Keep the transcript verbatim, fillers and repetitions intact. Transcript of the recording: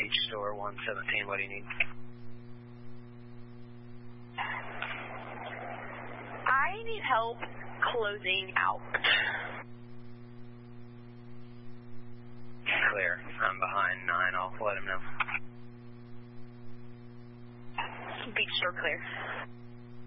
Beach Store, one seventeen, what do you need? I need help closing out. Clear. I'm behind nine. I'll let him know. Beach Store clear.